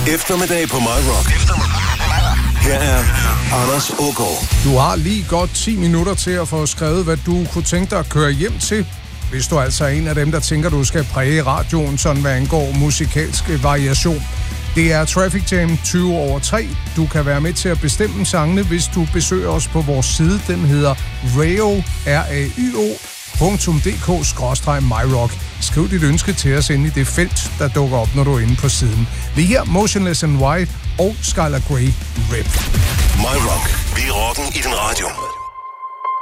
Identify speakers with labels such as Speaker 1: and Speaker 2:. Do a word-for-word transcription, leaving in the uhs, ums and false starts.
Speaker 1: Eftermiddag på My Rock. Her er Anders Ågaard.
Speaker 2: Du har lige godt ti minutter til at få skrevet, hvad du kunne tænke dig at køre hjem til. Hvis du altså er en af dem, der tænker, du skal præge radioen, sådan hvad angår musikalsk variation. Det er Traffic Jam tyve over tre. Du kan være med til at bestemme sangene, hvis du besøger os på vores side. Den hedder rayo, r a y o punktum d k skråstreg my rock. Skriv dit ønske til os inde i det felt, der dukker op, når du er inde på siden. Lige her, Motionless in White og Skylar Grey, Rip.
Speaker 1: My Rock. Vi er rocken i din radio.